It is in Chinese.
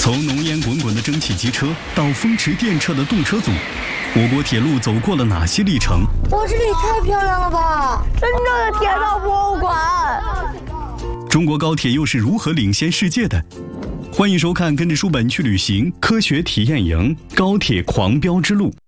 从浓烟滚滚的蒸汽机车到风驰电掣的动车组，我国铁路走过了哪些历程？ 哇，这里太漂亮了吧！真正的铁道博物馆。 中国高铁又是如何领先世界的？欢迎收看《跟着书本去旅行》科学体验营——高铁狂飙之路。